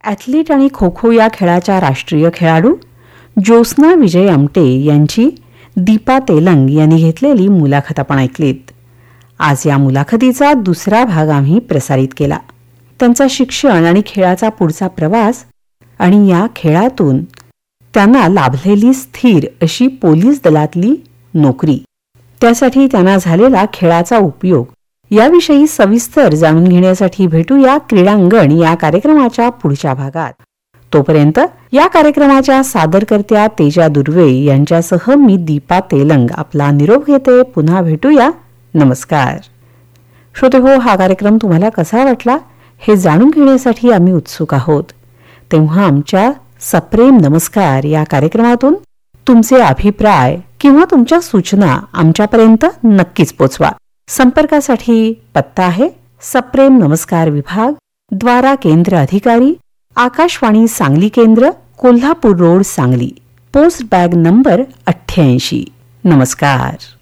Athlete आणि खो खो या खेळाच्या राष्ट्रीय खेळाडू ज्योत्स्ना विजय आमटे यांची दीपा तेलंग यांनी घेतलेली मुलाखत आपण ऐकलीत. आज या मुलाखतीचा दुसरा भाग आम्ही प्रसारित केला. त्यांचा शिक्षण आणि खेळाचा पुढचा प्रवास आणि या खेळातून त्यांना लाभलेली स्थिर अशी पोलीस दलातली नोकरी, त्यासाठी त्यांना झालेला खेळाचा उपयोग याविषयी सविस्तर जाणून घेण्यासाठी भेटूया क्रीडांगण या कार्यक्रमाच्या पुढच्या भागात. तोपर्यंत या कार्यक्रमाच्या सादरकर्त्या तेजा दुर्वे यांच्यासह मी दीपा तेलंग आपला निरोप घेते. पुन्हा भेटूया. नमस्कार श्रोतेहो, हा कार्यक्रम तुम्हाला कसा वाटला हे जाणून घेण्यासाठी आम्ही उत्सुक आहोत. तेव्हा आमच्या सप्रेम नमस्कार या कार्यक्रमातून तुमचे अभिप्राय किंवा तुमच्या सूचना आमच्यापर्यंत नक्कीच पोचवा. संपर्कासाठी पत्ता आहे सप्रेम नमस्कार विभाग, द्वारा केंद्र अधिकारी, आकाशवाणी सांगली केंद्र, Kolhapur road, Sangli, post bag number 88. नमस्कार.